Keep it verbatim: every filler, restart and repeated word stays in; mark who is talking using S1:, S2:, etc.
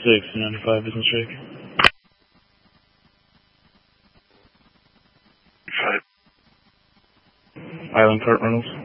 S1: six, ninety-five business check.
S2: Five.
S1: Island Kurt Reynolds.